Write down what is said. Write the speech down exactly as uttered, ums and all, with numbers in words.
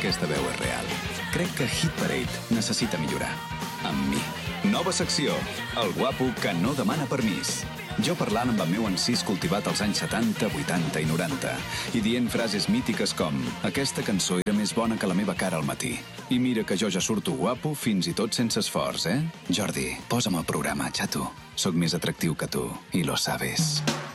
aquesta veu és real. Crec que Hit Parade necessita millorar. Amb mi. Nova secció. El guapo que no demana permís. Jo parlant amb el meu encís cultivat als anys setanta, vuitanta i noranta i dient frases mítiques com aquesta cançó era més bona que la meva cara al matí. I mira que jo ja surto guapo fins i tot sense esforç, eh? Jordi, posa'm el programa, xato. Soc més atractiu que tu, i lo sabes.